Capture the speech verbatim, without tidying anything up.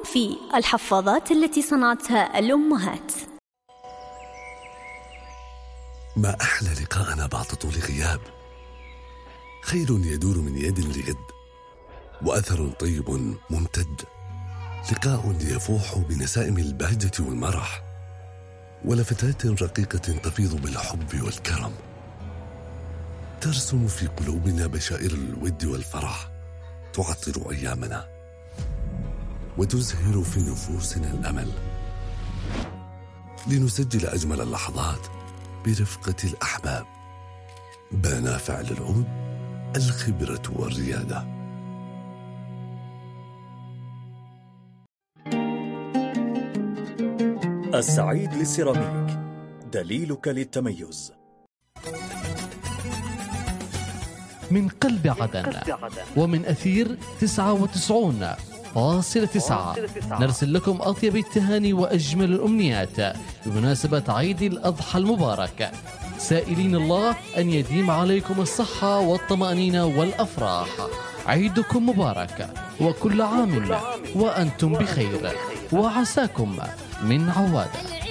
في الحفاضات التي صنعتها الأمهات. ما أحلى لقاءنا بعد طول غياب، خير يدور من يد ليد، وأثر طيب ممتد، لقاء يفوح بنسائم البهجة والمرح، ولفتات رقيقة تفيض بالحب والكرم، ترسم في قلوبنا بشائر الود والفرح، تعطر أيامنا وتزهر في نفوسنا الأمل، لنسجل أجمل اللحظات برفقة الأحباب. بان فعل العود الخبرة والريادة. السعيد للسيراميك، دليلك للتميز. من قلب عدن ومن أثير تسعة وتسعين فاصلة تسعة نرسل لكم أطيب التهاني وأجمل الأمنيات بمناسبة عيد الأضحى المبارك، سائلين الله أن يديم عليكم الصحة والطمأنينة والأفراح. عيدكم مبارك وكل عام وأنتم بخير، وعساكم من عوادة.